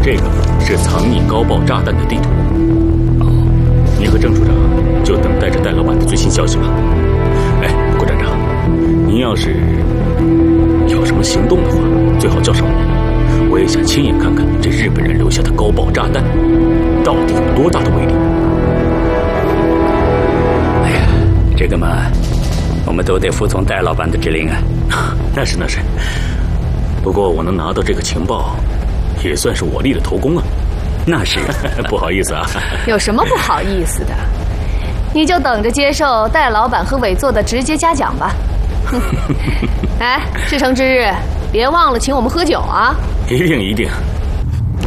这个是藏匿高爆炸弹的地图。哦，你和郑处长就等待着戴老板的最新消息吧。哎，不过站长，您要是有什么行动的话，最好叫上我，我也想亲眼看看这日本人留下的高爆炸弹到底有多大的威力。 哎呀，这个嘛，我们都得服从戴老板的指令啊。 那是。不过我能拿到这个情报，也算是我立了头功啊。 那是。 不好意思啊。 有什么不好意思的？你就等着接受戴老板和委座的直接嘉奖吧。哎，事成之日，别忘了请我们喝酒啊！ 一定。